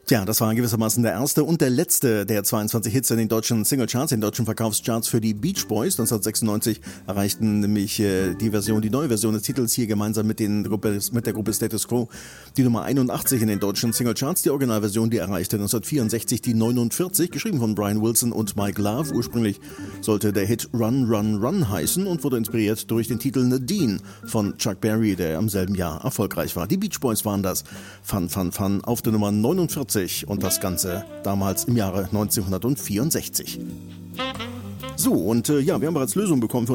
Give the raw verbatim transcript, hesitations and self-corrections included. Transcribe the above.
Tja, das war gewissermaßen der erste und der letzte der zweiundzwanzig Hits in den deutschen Singlecharts, in den deutschen Verkaufscharts für die Beach Boys. neunzehnhundertsechsundneunzig erreichten nämlich äh, die Version, die neue Version des Titels hier gemeinsam mit, den Gruppe, mit der Gruppe Status Quo die Nummer einundachtzig in den deutschen Singlecharts. Die Originalversion, die erreichte neunzehnhundertvierundsechzig die neunundvierzig, geschrieben von Brian Wilson und Mike Love. Ursprünglich sollte der Hit Run, Run, Run heißen und wurde inspiriert durch den Titel Nadine von Chuck Berry, der im selben Jahr erfolgreich war. Die Beach Boys waren das. Fun, Fun, Fun auf der Nummer neunundvierzig. Und das Ganze damals im Jahre neunzehnhundertvierundsechzig. So, und äh, ja, wir haben bereits Lösungen bekommen für